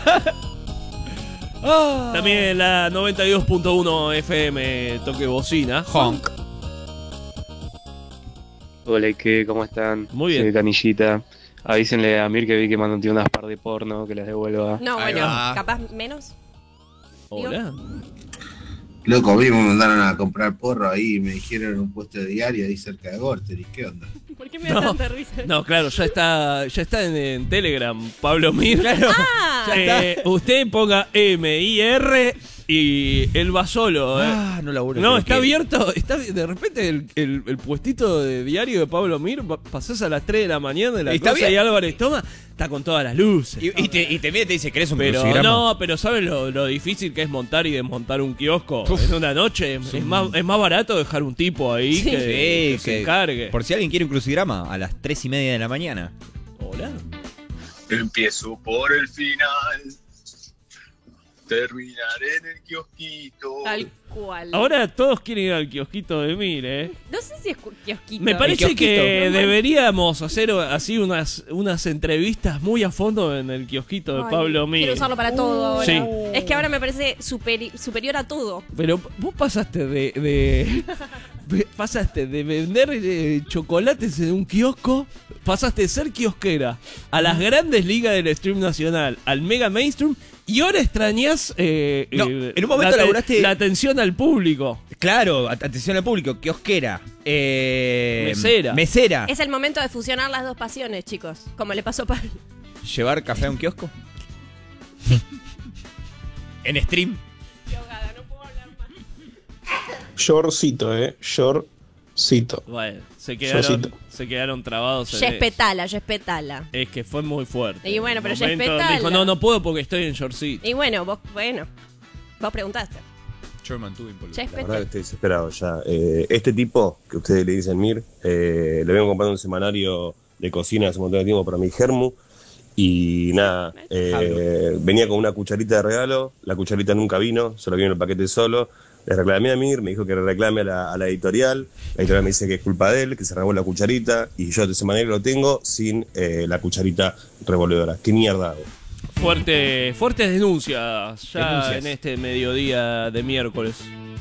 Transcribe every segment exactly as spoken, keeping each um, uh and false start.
Ah. También la noventa y dos punto uno F M, toque bocina. Honk. Hola, ¿qué? ¿Cómo están? Muy bien. Soy Canillita. Avísenle a Mir que vi que mandó un tío unas par de porno, que las devuelva. No, Ahí bueno, va. capaz menos. Hola. Loco, a mí me mandaron a comprar porro ahí y me dijeron un puesto de diario ahí cerca de Gorteris. ¿Qué onda? ¿Por qué me da No, tanta risa? no, claro, ya está, ya está en, en Telegram, Pablo Mir. Claro. Ah, Eh, usted ponga M I R y él va solo. Eh. Ah, no laburo. No, creo está que- abierto. Está, de repente el, el, el puestito de diario de Pablo Mir, va- pasás a las tres de la mañana de la Está cosa bien. y Álvarez toma, está con todas las luces. Y, y te, y te mira y te dice, ¿querés un Pero crucigrama? no, pero ¿sabes lo, lo difícil que es montar y desmontar un kiosco Uf. en una noche? Es más, es más barato dejar un tipo ahí Sí. que, Sí, que se que- encargue. Por si alguien quiere un crucigrama, a las tres y media de la mañana. Hola. Empiezo por el final, terminaré en el kiosquito. tal cual. Ahora todos quieren ir al kiosquito de Mir, ¿eh? No sé si es cu- kiosquito. Me parece kiosquito. que No, deberíamos hacer así unas, unas entrevistas muy a fondo en el kiosquito de Ay, Pablo Mir. Quiero usarlo para todo ahora. Sí. Es que ahora me parece superi- superior a todo. Pero vos pasaste de, de- de- pasaste de vender eh, chocolates en un kiosco, pasaste de ser kiosquera a las grandes ligas del stream nacional, al mega mainstream, y ahora extrañás eh, No, eh, en un momento la, laburaste- la atención al público. Claro, at- atención al público, kiosquera. Eh, Mesera. Mesera. Es el momento de fusionar las dos pasiones, chicos. Como le pasó a Pablo. ¿Llevar café a un kiosco? En stream. Yorcito, eh. Yorcito. Bueno, se quedaron, Yosito. se quedaron trabados. en- Yespetala, Yespetala. Es que fue muy fuerte. Y bueno, pero En un momento respetala. dijo, no, no puedo porque estoy en shortcito. Y bueno, vos, bueno. Vos preguntaste. Yo me mantuve involucrado. La verdad que Yespetala. estoy desesperado ya. Eh, este tipo, que ustedes le dicen Mir, eh, le vengo comprando un semanario de cocina hace un montón de tiempo para mi germu. Y nada, eh, venía con una cucharita de regalo, la cucharita nunca vino, solo vino el paquete solo. Le reclamé a Mir, me dijo que le reclame a la, a la editorial. La editorial me dice que es culpa de él, que se robó la cucharita. Y yo de semanario lo tengo sin eh, la cucharita revolvedora. ¿Qué mierda hago? Fuerte, fuertes denuncias ya Denuncias. en este mediodía de miércoles.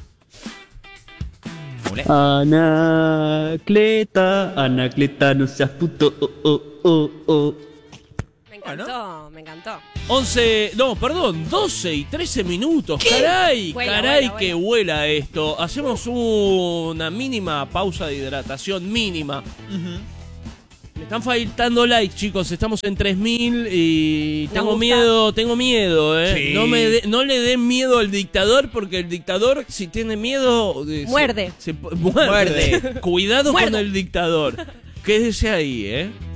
Anacleta, Anacleta, no seas puto, oh, oh, oh, oh. Me encantó, me encantó. once, no, perdón, doce y trece minutos. Caray, Vuela, caray vuela, que vuela esto. Hacemos una mínima pausa de hidratación, mínima. Me están faltando likes, chicos. Estamos en tres mil y Nos tengo gusta. miedo, tengo miedo, eh. Sí. No, me de- no le den miedo al dictador porque el dictador, si tiene miedo... eh, se- Muerde. se- muerde. Muerde. Cuidado con Muerdo. el dictador. Quédese ahí, eh.